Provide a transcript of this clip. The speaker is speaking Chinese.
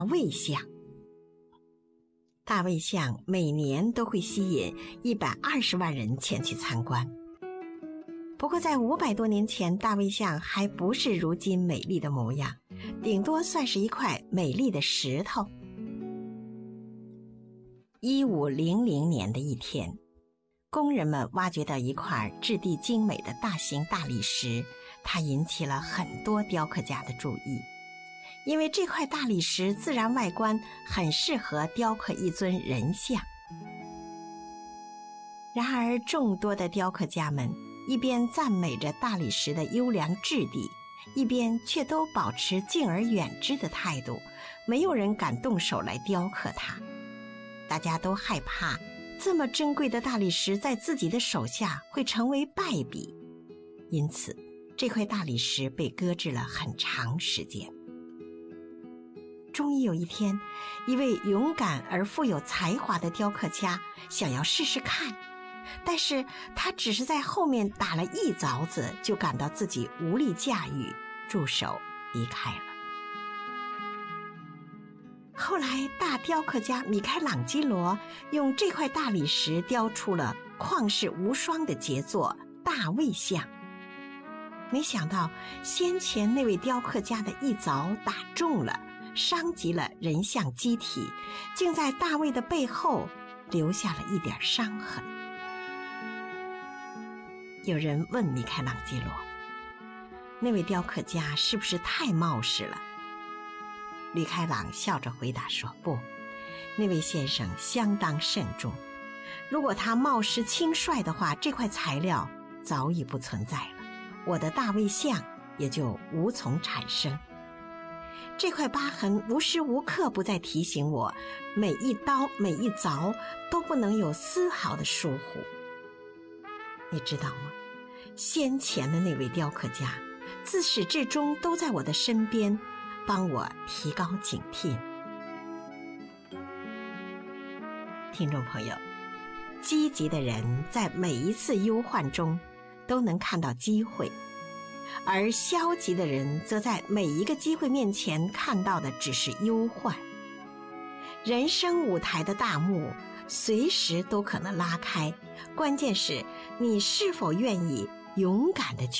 卫像。大卫像每年都会吸引120万人前去参观。不过在500多年前，大卫像还不是如今美丽的模样，顶多算是一块美丽的石头。1500年的一天，工人们挖掘到一块质地精美的大型大理石，它引起了很多雕刻家的注意，因为这块大理石自然外观很适合雕刻一尊人像。然而众多的雕刻家们一边赞美着大理石的优良质地，一边却都保持敬而远之的态度，没有人敢动手来雕刻它。大家都害怕这么珍贵的大理石在自己的手下会成为败笔，因此这块大理石被搁置了很长时间。终于有一天，一位勇敢而富有才华的雕刻家想要试试看，但是他只是在后面打了一凿子，就感到自己无力驾驭，住手离开了。后来大雕刻家米开朗基罗用这块大理石雕出了旷世无双的杰作大卫像。没想到先前那位雕刻家的一凿打中了，伤及了人像机体，竟在大卫的背后留下了一点伤痕。有人问米开朗基罗，那位雕刻家是不是太冒失了？米开朗笑着回答说，不，那位先生相当慎重，如果他冒失轻率的话，这块材料早已不存在了，我的大卫像也就无从产生。这块疤痕无时无刻不在提醒我，每一刀每一凿都不能有丝毫的疏忽。你知道吗？先前的那位雕刻家自始至终都在我的身边，帮我提高警惕。听众朋友，积极的人在每一次忧患中都能看到机会，而消极的人则在每一个机会面前看到的只是忧患。人生舞台的大幕随时都可能拉开，关键是你是否愿意勇敢地去